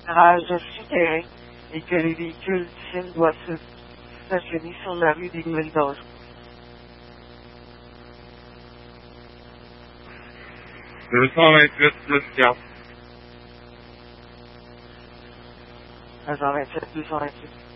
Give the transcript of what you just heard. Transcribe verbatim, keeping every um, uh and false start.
garage souterrain et que les véhicules du film doivent se stationner sur la rue des Nouvelles Dages. deux cent vingt-huit plus quatre. un cent vingt-sept, deux cent vingt-huit.